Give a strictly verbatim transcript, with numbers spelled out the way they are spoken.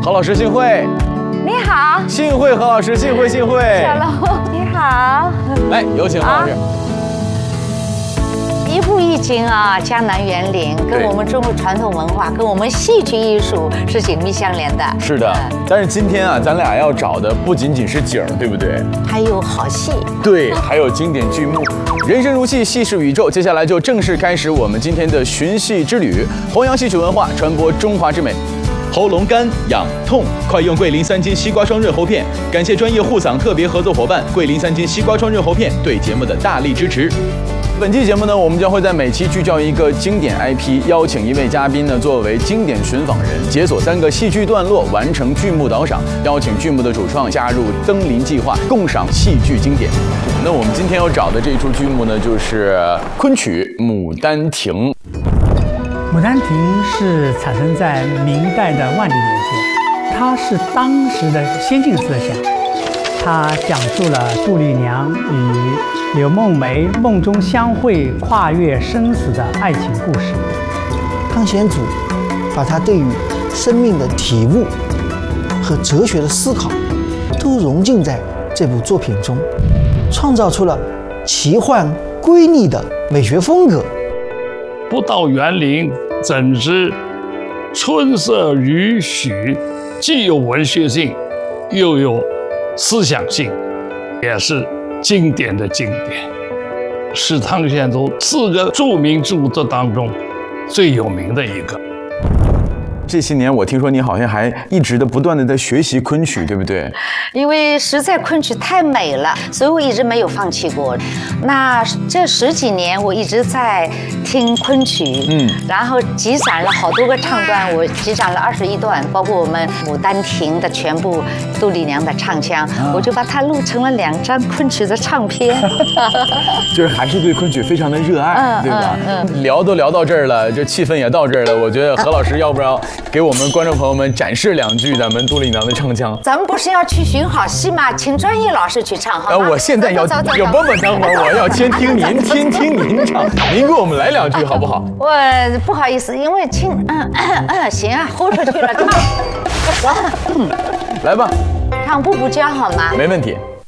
何老师，幸会。 你好， 幸会何老师，幸会幸会。 小龙，你好。 来，有请何老师。 一步一景啊，江南园林跟我们中国传统文化，跟我们戏剧艺术是紧密相连的。 是的，但是今天啊，咱俩要找的不仅仅是景，对不对？ 还有好戏。 对，还有经典剧目。人生如戏，戏是宇宙。接下来就正式开始我们今天的寻戏之旅，弘扬戏曲文化，传播中华之美。喉咙干痒痛，快用桂林三金西瓜霜润喉片。感谢专业护嗓特别合作伙伴桂林三金西瓜霜润喉片对节目的大力支持。本期节目呢，我们将会在每期聚焦一个经典 I P， 邀请一位嘉宾呢作为经典寻访人，解锁三个戏剧段落，完成剧目导赏，邀请剧目的主创加入登临计划，共赏戏剧经典。那我们今天要找的这一出剧目呢，就是昆曲《牡丹亭》。 《牡丹亭》是产生在明代的万历年间，它是当时的先进思想。它讲述了杜丽娘与柳梦梅梦中相会、跨越生死的爱情故事。 汤显祖把他对于生命的体悟和哲学的思考都融进在这部作品中，创造出了奇幻瑰丽的美学风格。 不到园林，怎知春色与许，既有文学性，又有思想性，也是经典的经典，是汤显祖四个著名著作当中最有名的一个。 这些年，我听说你好像还一直的不断的在学习昆曲，对不对？ 因为实在昆曲太美了，所以我一直没有放弃过。那这十几年，我一直在听昆曲，嗯，然后集攒了好多个唱段，我集攒了二十一段，包括我们《牡丹亭》的全部杜丽娘的唱腔，啊、我就把它录成了两张昆曲的唱片。 就是还是对昆曲非常的热爱，嗯、对吧？嗯嗯、聊都聊到这儿了，这气氛也到这儿了，我觉得何老师要不要给我们观众朋友们展示两句咱们杜丽娘的唱腔？ 咱们不是要去寻好戏吗？请专业老师去唱好吗？ 呃，我现在要有不不，等会儿我要先听您，先听您唱，您给我们来两句好不好？ 我不好意思，因为听，嗯嗯嗯，行啊，豁出去了，唱， 来吧， 唱步步娇好吗？ 没问题。